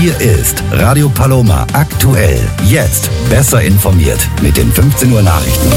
Hier ist Radio Paloma aktuell. Jetzt besser informiert mit den 15 Uhr Nachrichten.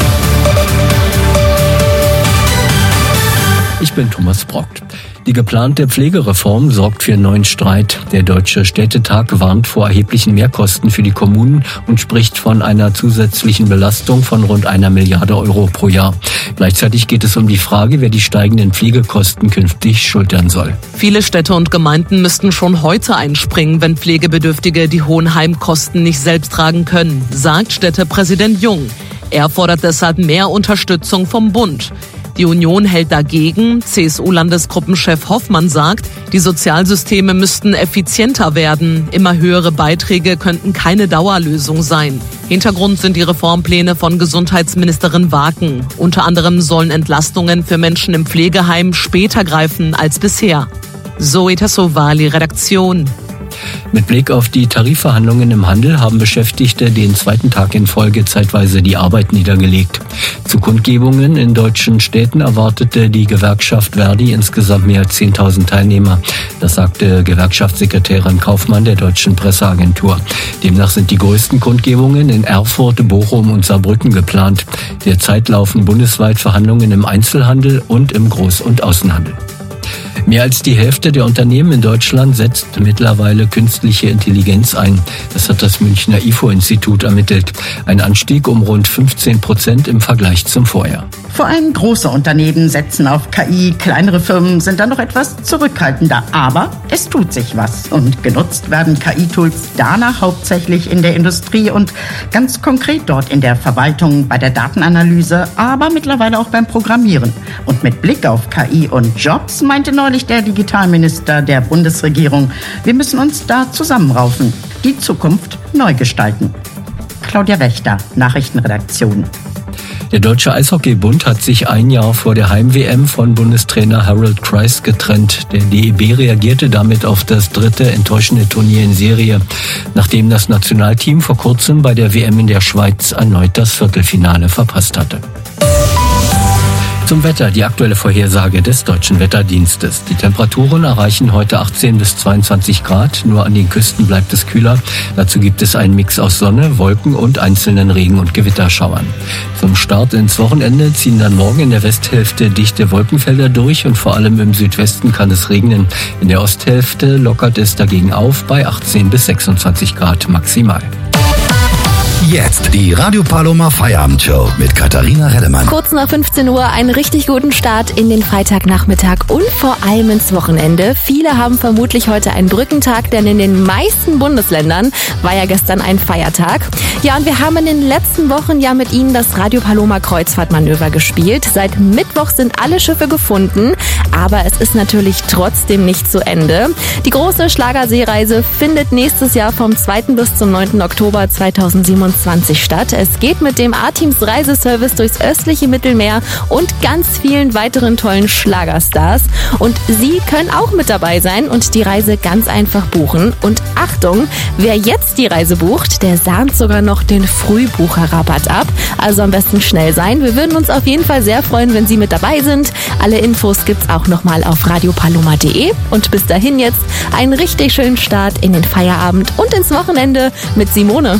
Ich bin Thomas Brockt. Die geplante Pflegereform sorgt für neuen Streit. Der Deutsche Städtetag warnt vor erheblichen Mehrkosten für die Kommunen und spricht von einer zusätzlichen Belastung von rund 1 Milliarde Euro pro Jahr. Gleichzeitig geht es um die Frage, wer die steigenden Pflegekosten künftig schultern soll. Viele Städte und Gemeinden müssten schon heute einspringen, wenn Pflegebedürftige die hohen Heimkosten nicht selbst tragen können, sagt Städtepräsident Jung. Er fordert deshalb mehr Unterstützung vom Bund. Die Union hält dagegen. CSU-Landesgruppenchef Hoffmann sagt, die Sozialsysteme müssten effizienter werden. Immer höhere Beiträge könnten keine Dauerlösung sein. Hintergrund sind die Reformpläne von Gesundheitsministerin Waken. Unter anderem sollen Entlastungen für Menschen im Pflegeheim später greifen als bisher. Zoe Tassovali, Redaktion. Mit Blick auf die Tarifverhandlungen im Handel haben Beschäftigte den zweiten Tag in Folge zeitweise die Arbeit niedergelegt. Zu Kundgebungen in deutschen Städten erwartete die Gewerkschaft Verdi insgesamt mehr als 10.000 Teilnehmer. Das sagte Gewerkschaftssekretärin Kaufmann der Deutschen Presseagentur. Demnach sind die größten Kundgebungen in Erfurt, Bochum und Saarbrücken geplant. Derzeit laufen bundesweit Verhandlungen im Einzelhandel und im Groß- und Außenhandel. Mehr als die Hälfte der Unternehmen in Deutschland setzt mittlerweile künstliche Intelligenz ein. Das hat das Münchner IFO-Institut ermittelt. Ein Anstieg um rund 15% im Vergleich zum Vorjahr. Vor allem große Unternehmen setzen auf KI, kleinere Firmen sind dann noch etwas zurückhaltender. Aber es tut sich was und genutzt werden KI-Tools danach hauptsächlich in der Industrie und ganz konkret dort in der Verwaltung, bei der Datenanalyse, aber mittlerweile auch beim Programmieren. Und mit Blick auf KI und Jobs meinte neulich der Digitalminister der Bundesregierung, wir müssen uns da zusammenraufen, die Zukunft neu gestalten. Claudia Wächter, Nachrichtenredaktion. Der Deutsche Eishockeybund hat sich ein Jahr vor der Heim-WM von Bundestrainer Harold Kreis getrennt. Der DEB reagierte damit auf das 3. enttäuschende Turnier in Serie, nachdem das Nationalteam vor kurzem bei der WM in der Schweiz erneut das Viertelfinale verpasst hatte. Zum Wetter, die aktuelle Vorhersage des Deutschen Wetterdienstes. Die Temperaturen erreichen heute 18 bis 22 Grad. Nur an den Küsten bleibt es kühler. Dazu gibt es einen Mix aus Sonne, Wolken und einzelnen Regen- und Gewitterschauern. Zum Start ins Wochenende ziehen dann morgen in der Westhälfte dichte Wolkenfelder durch und vor allem im Südwesten kann es regnen. In der Osthälfte lockert es dagegen auf bei 18 bis 26 Grad maximal. Jetzt die Radio Paloma Feierabendshow mit Katharina Reddemann. Kurz nach 15 Uhr einen richtig guten Start in den Freitagnachmittag und vor allem ins Wochenende. Viele haben vermutlich heute einen Brückentag, denn in den meisten Bundesländern war ja gestern ein Feiertag. Ja, und wir haben in den letzten Wochen ja mit Ihnen das Radio Paloma Kreuzfahrtmanöver gespielt. Seit Mittwoch sind alle Schiffe gefunden, aber es ist natürlich trotzdem nicht zu Ende. Die große Schlagerseereise findet nächstes Jahr vom 2. bis zum 9. Oktober 2027 statt. Es geht mit dem A-Teams Reiseservice durchs östliche Mittelmeer und ganz vielen weiteren tollen Schlagerstars. Und Sie können auch mit dabei sein und die Reise ganz einfach buchen. Und Achtung, wer jetzt die Reise bucht, der sahnt sogar noch den Frühbucherrabatt ab. Also am besten schnell sein. Wir würden uns auf jeden Fall sehr freuen, wenn Sie mit dabei sind. Alle Infos gibt's auch nochmal auf radiopaloma.de. Und bis dahin jetzt einen richtig schönen Start in den Feierabend und ins Wochenende mit Simone.